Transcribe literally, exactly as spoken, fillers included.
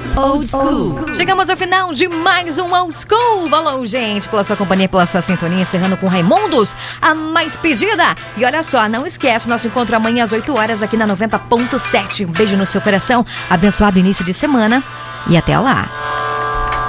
Old School. Chegamos ao final de mais um Old School. Valeu, gente, pela sua companhia, pela sua sintonia. Encerrando com Raimundos, a mais pedida. E olha só, não esquece, nosso encontro amanhã às oito horas aqui na noventa ponto sete. Um beijo no seu coração, abençoado início de semana e até lá.